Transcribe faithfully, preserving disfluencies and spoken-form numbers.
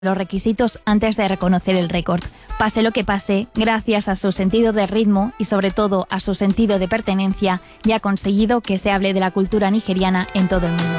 los requisitos antes de reconocer el récord. Pase lo que pase, gracias a su sentido de ritmo y sobre todo a su sentido de pertenencia, ya ha conseguido que se hable de la cultura nigeriana en todo el mundo.